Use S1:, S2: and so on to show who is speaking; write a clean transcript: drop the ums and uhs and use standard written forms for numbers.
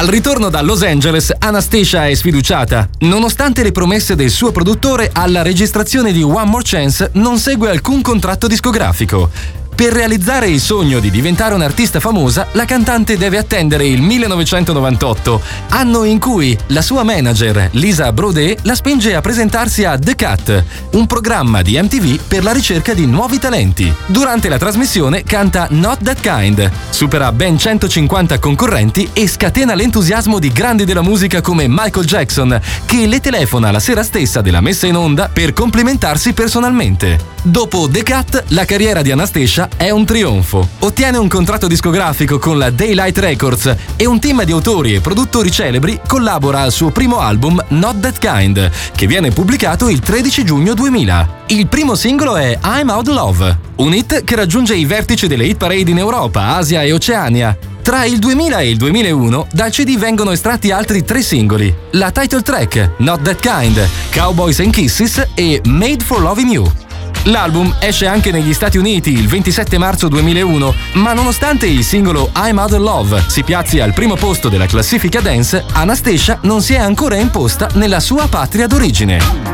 S1: Al ritorno da Los Angeles, Anastacia è sfiduciata. Nonostante le promesse del suo produttore, alla registrazione di One More Chance non segue alcun contratto discografico. Per realizzare il sogno di diventare un'artista famosa, la cantante deve attendere il 1998, anno in cui la sua manager, Lisa Braudet, la spinge a presentarsi a The Cut, un programma di MTV per la ricerca di nuovi talenti. Durante la trasmissione canta Not That Kind, supera ben 150 concorrenti e scatena l'entusiasmo di grandi della musica come Michael Jackson, che le telefona la sera stessa della messa in onda per complimentarsi personalmente. Dopo The Cut, la carriera di Anastacia è un trionfo. Ottiene un contratto discografico con la Daylight Records e un team di autori e produttori celebri collabora al suo primo album Not That Kind, che viene pubblicato il 13 giugno 2000. Il primo singolo è I'm Out of Love, un hit che raggiunge i vertici delle hit parade in Europa, Asia e Oceania. Tra il 2000 e il 2001 dal CD vengono estratti altri 3 singoli: la title track Not That Kind, Cowboys and Kisses e Made for Loving You. L'album esce anche negli Stati Uniti il 27 marzo 2001, ma nonostante il singolo I'm Out of Love si piazzi al primo posto della classifica dance, Anastacia non si è ancora imposta nella sua patria d'origine.